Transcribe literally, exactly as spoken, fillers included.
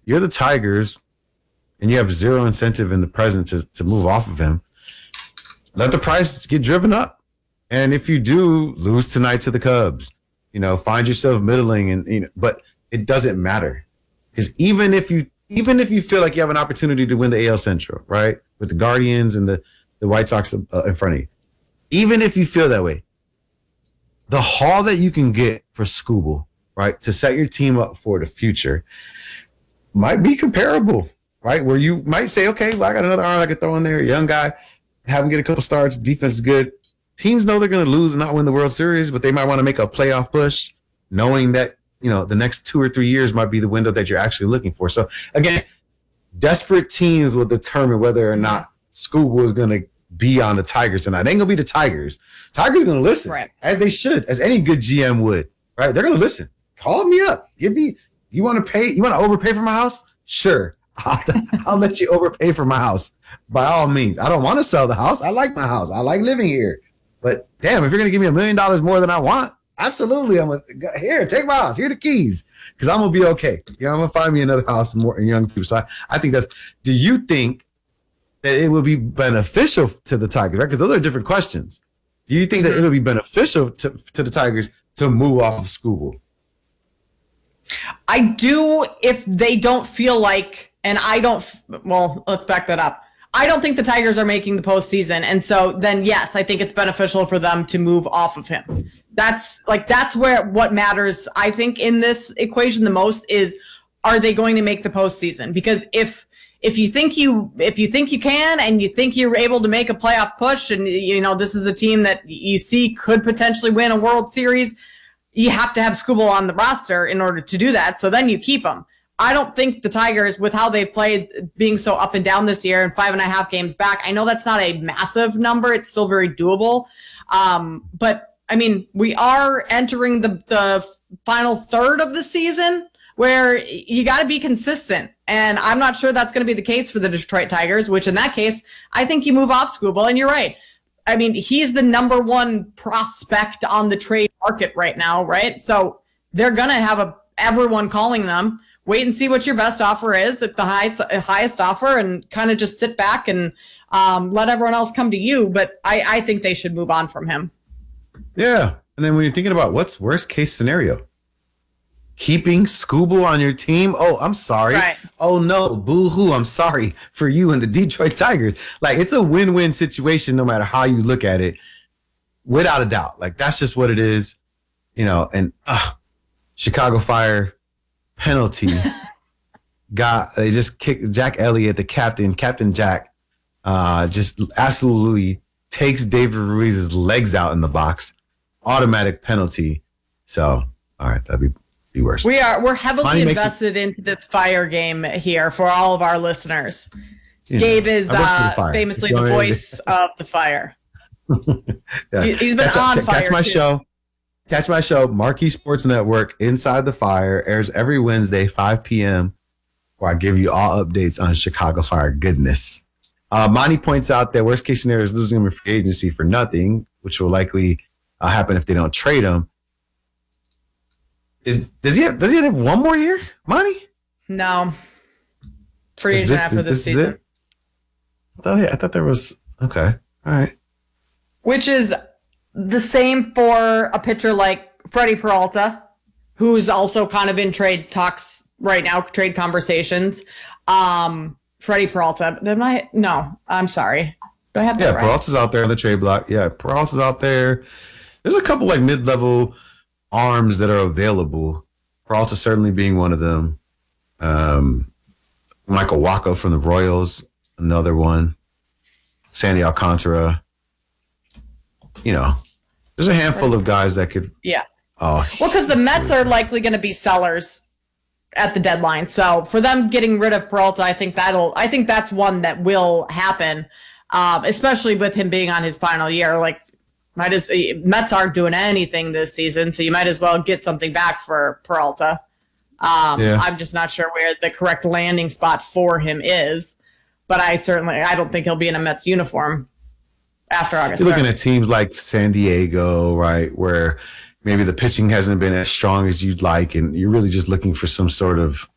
you're the Tigers and you have zero incentive in the present to, to move off of him, let the price get driven up. And if you do lose tonight to the Cubs, you know, find yourself middling and, you know, but it doesn't matter. Because even if you even if you feel like you have an opportunity to win the A L Central, right, with the Guardians and the, the White Sox uh, in front of you, even if you feel that way, the haul that you can get for Skubal, right, to set your team up for the future might be comparable, right, where you might say, okay, well, I got another arm I could throw in there, a young guy, have him get a couple starts, defense is good. Teams know they're going to lose and not win the World Series, but they might want to make a playoff push, knowing that, you know, the next two or three years might be the window that you're actually looking for. So, again, desperate teams will determine whether or not Skubal is going to be on the Tigers tonight. They ain't going to be the Tigers. Tigers are going to listen, right, as they should, as any good G M would, right? They're going to listen. Call me up. Give me, you want to pay, you want to overpay for my house? Sure. I'll, I'll let you overpay for my house by all means. I don't want to sell the house. I like my house. I like living here. But damn, if you're going to give me a million dollars more than I want, absolutely. I'm going to, here, take my house. Here are the keys. Because I'm going to be okay. You know, I'm going to find me another house and more and young people. So I, I think that's, do you think that it would be beneficial to the Tigers, right? Because those are different questions. Do you think that it would be beneficial to, to the Tigers to move off of Skubal? I do if they don't feel like, and I don't, well, let's back that up. I don't think the Tigers are making the postseason. And so then, yes, I think it's beneficial for them to move off of him. That's like, that's where what matters, I think, in this equation the most is, are they going to make the postseason? Because if, if you think you, if you think you can, and you think you're able to make a playoff push, and, you know, this is a team that you see could potentially win a World Series, you have to have Skubal on the roster in order to do that. So then you keep him. I don't think the Tigers, with how they've played, being so up and down this year and five and a half games back, I know that's not a massive number. It's still very doable. Um, but, I mean, we are entering the, the final third of the season where you got to be consistent. And I'm not sure that's going to be the case for the Detroit Tigers, which in that case, I think you move off Skubal. And you're right. I mean, he's the number one prospect on the trade market right now, right? So they're going to have a, everyone calling them. Wait and see what your best offer is at the high, highest offer, and kind of just sit back and um, let everyone else come to you. But I, I think they should move on from him. Yeah. And then when you're thinking about what's worst case scenario, keeping Skubal on your team. Oh, I'm sorry. Right. Oh, no. Boo hoo. I'm sorry for you and the Detroit Tigers. Like, it's a win-win situation no matter how you look at it, without a doubt. Like, that's just what it is. You know, and uh, Chicago Fire penalty got, they just kicked Jack Elliott, the captain, Captain Jack, uh, just absolutely takes David Ruiz's legs out in the box. Automatic penalty. So, all right, that'd be. Worse. We are we're heavily Money invested it, into this Fire game here for all of our listeners. Yeah. Gabe is uh, famously the voice of the Fire. Yes. He's been catch, on catch, Fire. Catch my too. show. Catch my show. Marquee Sports Network, Inside the Fire, airs every Wednesday, five p.m. where I give you all updates on Chicago Fire goodness. Uh, Monty points out that worst case scenario is losing him in free agency for nothing, which will likely uh, happen if they don't trade him. Is, does he have, does he have one more year, Monty? No. Free agent this, after this, this season. I thought, I thought there was, okay. All right. Which is the same for a pitcher like Freddie Peralta, who's also kind of in trade talks right now, trade conversations. Um, Freddie Peralta. Did I? No, I'm sorry. Do I have that Yeah, right? Peralta's out there on the trade block. Yeah, Peralta's out there. There's a couple like mid-level arms that are available. Peralta certainly being one of them. Um, Michael Wacha from the Royals, another one. Sandy Alcantara. You know, there's a handful of guys that could. Yeah. Oh, well, because the Mets are likely going to be sellers at the deadline. So for them getting rid of Peralta, I think that'll. I think that's one that will happen, um, especially with him being on his final year. Like. Might as Mets aren't doing anything this season, so you might as well get something back for Peralta. Um, yeah. I'm just not sure where the correct landing spot for him is, but I certainly I don't think he'll be in a Mets uniform after August. You're looking at teams like San Diego, right, where maybe the pitching hasn't been as strong as you'd like, and you're really just looking for some sort of